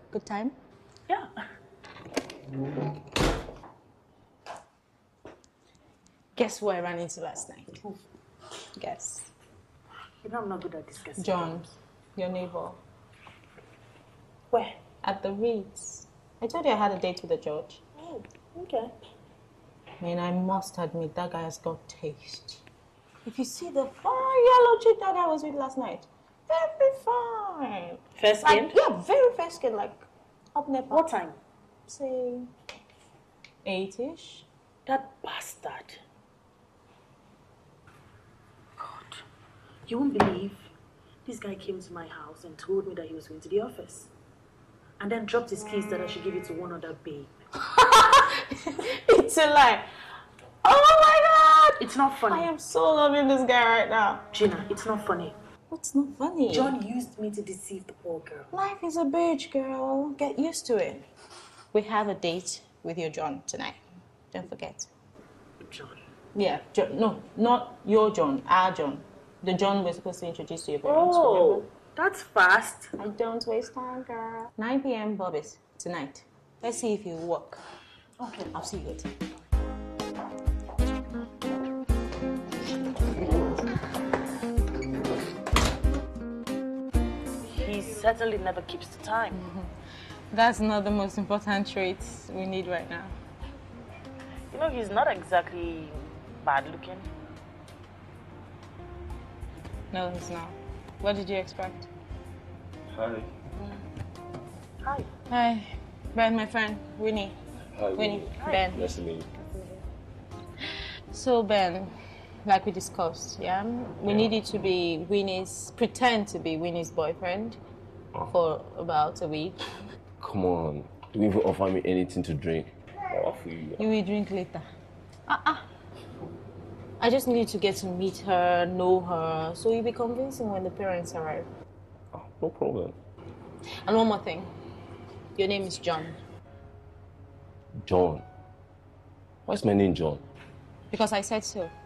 Good time? Yeah. Guess who I ran into last night? Who? Guess. You know I'm not good at discussing. John, your neighbor. Where? At the Reeds. I told you I had a date with the judge. Oh, okay. I mean, I must admit, that guy has got taste. If you see the fine yellow chick that I was with last night, very fine. Fair skin? Like, yeah, very fair skin, like up near. What time? Say 8-ish. That bastard. God, you won't believe this guy came to my house and told me that he was going to the office. And then dropped his keys that I should give it to one other babe. It's a lie. Oh my God! It's not funny. I am so loving this guy right now. Gina, it's not funny. What's not funny? John used me to deceive the poor girl. Life is a bitch, girl. Get used to it. We have a date with your John tonight. Don't forget. John. Yeah, John. No, not your John. Our John. The John we're supposed to introduce to your parents. Oh, remember? that's fast. I don't waste time, girl. 9 p.m. Bobby's tonight. Let's see if you work. Okay. I'll see you later. He certainly never keeps the time. That's not the most important trait we need right now. You know, he's not exactly bad looking. No, he's not. What did you expect? Hi. Hi. Hi, Ben, my friend, Winnie. Hi, Winnie, Hi. Ben. Nice to meet you. So, Ben, like we discussed, yeah? We need you to be pretend to be Winnie's boyfriend for about a week. Come on. Don't even offer me anything to drink. I'll offer you. You will drink later. I just need you to get to meet her, know her, so you'll be convincing when the parents arrive. Oh, no problem. And one more thing. Your name is John. John. Why is my name John? Because I said so.